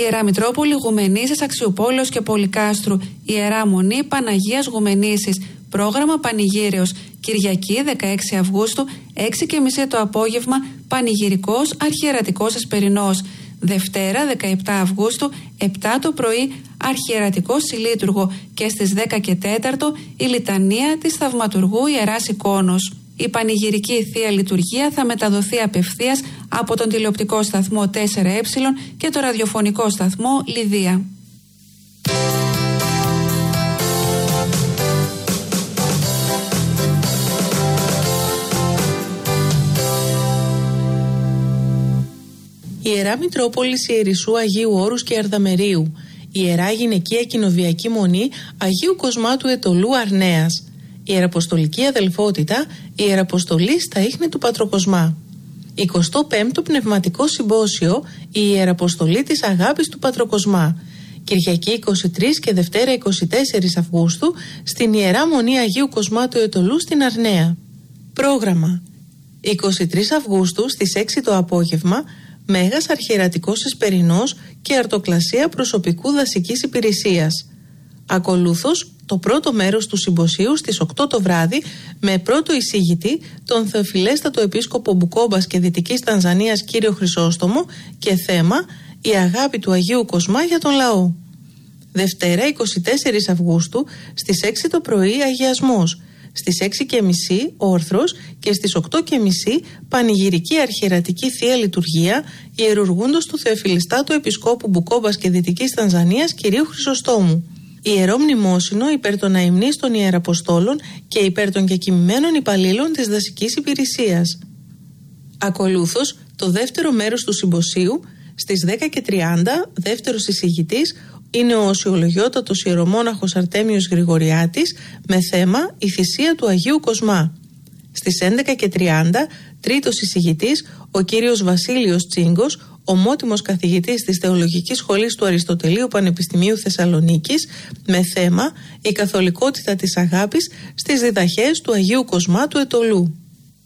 Ιερά Μητρόπολη Γουμενήσης Αξιουπόλεως και Πολυκάστρου. Ιερά Μονή Παναγίας Γουμενήσης. Πρόγραμμα Πανηγύριος. Κυριακή 16 Αυγούστου, 6:30 το απόγευμα, Πανηγυρικός Αρχιερατικός Εσπερινός. Δευτέρα 17 Αυγούστου, 7 το πρωί, Αρχιερατικό Συλλήτουργο και στις 10 και 4 η Λιτανία της Θαυματουργού Ιεράς Εικόνος. Η πανηγυρική Θεία Λειτουργία θα μεταδοθεί απευθείας από τον τηλεοπτικό σταθμό 4Ε και το ραδιοφωνικό σταθμό Λιδία. Ιερά Μητρόπολης Ιερισσού Αγίου Όρους και Αρδαμερίου. Ιερά Γυναικεία Κοινοβιακή Μονή Αγίου Κοσμάτου Ετωλού Αρνέας. Ιεραποστολική Αδελφότητα, Ιεραποστολή στα ίχνη του Πατροκοσμά. 25ο Πνευματικό Συμπόσιο, η Ιεραποστολή της Αγάπης του Πατροκοσμά. Κυριακή 23 και Δευτέρα 24 Αυγούστου στην Ιερά Μονή Αγίου Κοσμάτου Ετωλού στην Αρνέα. Πρόγραμμα: 23 Αυγούστου στις 6 το απόγευμα, Μέγας Αρχιερατικός Εσπερινός και αρτοκλασία προσωπικού δασικής υπηρεσίας. Ακολούθως το πρώτο μέρος του συμποσίου στις 8 το βράδυ με πρώτο εισηγητή τον Θεοφιλέστατο Επίσκοπο Μπουκόμπας και Δυτικής Τανζανίας κύριο Χρυσόστομο και θέμα η αγάπη του Αγίου Κοσμά για τον λαό. Δευτέρα 24 Αυγούστου στις 6 το πρωί αγιασμός. Στις 6:30 όρθρος και στις 8:30 πανηγυρική αρχιερατική Θεία Λειτουργία ιερουργούντος του Θεοφιλιστάτου Επισκόπου Μπουκόμπας και Δυτικής Τανζανίας κυρίου Χρυσοστόμου. Ιερό μνημόσυνο υπέρ των αημνής των Ιεραποστόλων και υπέρ των κεκοιμημένων υπαλλήλων της δασικής υπηρεσίας. Ακολούθως το δεύτερο μέρος του συμποσίου στις 10:30 δεύτερος εισηγητής είναι ο οσιολογιότατος ιερομόναχος Αρτέμιος Γρηγοριάτης με θέμα η θυσία του Αγίου Κοσμά. Στις 11:30 τρίτος εισηγητής ο κύριος Βασίλειος Τσίγκος, ομότιμος καθηγητής της Θεολογικής Σχολής του Αριστοτελείου Πανεπιστημίου Θεσσαλονίκης με θέμα η καθολικότητα της αγάπης στις διδαχές του Αγίου Κοσμά του Ετωλού.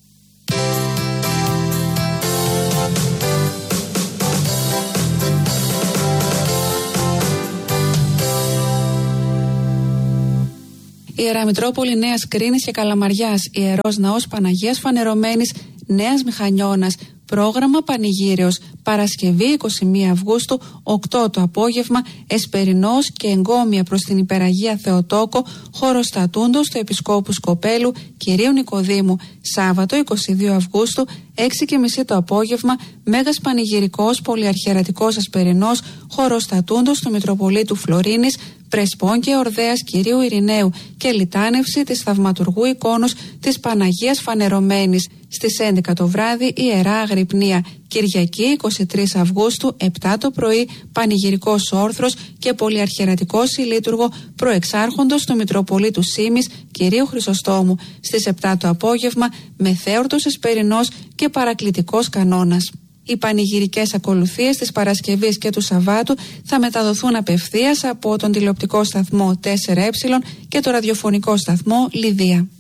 Ιερά Μητρόπολη Νέας Κρίνης και Καλαμαριάς, Ιερός Ναός Παναγίας Φανερωμένης Νέας Μηχανιώνας. Πρόγραμμα Πανηγύριος. Παρασκευή 21 Αυγούστου, 8 το απόγευμα, Εσπερινός και εγκόμια προς την Υπεραγία Θεοτόκο, χωροστατούντος του Επισκόπου Σκοπέλου Κυρίου Νικοδήμου. Σάββατο 22 Αυγούστου, 6:30 το απόγευμα, Μέγας Πανηγυρικός Πολυαρχιερατικός Εσπερινός, χωροστατούντος του Μητροπολίτου Φλωρίνης, Πρεσπών και Ορδέας Κυρίου Ειρηναίου και λιτάνευση της Θαυματουργού Εικόνος της Παναγίας Φανερωμένης. Στις 11 το βράδυ Ιερά Αγρυπνία. Κυριακή 23 Αυγούστου, 7 το πρωί, Πανηγυρικός Όρθρος και Πολυαρχιερατικός Συλλήτουργο προεξάρχοντος του Μητροπολίτου Σήμης Κυρίου Χρυσοστόμου. Στις 7 το απόγευμα Μεθέορτος Εσπερινός και Παρακλητικός Κανόνας. Οι πανηγυρικές ακολουθίες της Παρασκευής και του Σαββάτου θα μεταδοθούν απευθείας από τον τηλεοπτικό σταθμό 4Ε και το ραδιοφωνικό σταθμό Λιδία.